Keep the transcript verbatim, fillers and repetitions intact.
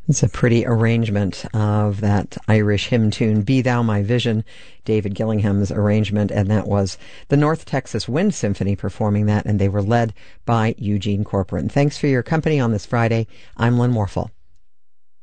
It's a pretty arrangement of that Irish hymn tune, Be Thou My Vision, David Gillingham's arrangement, and that was the North Texas Wind Symphony performing that, and they were led by Eugene Corcoran. Thanks for your company on this Friday. I'm Lynn Warfel.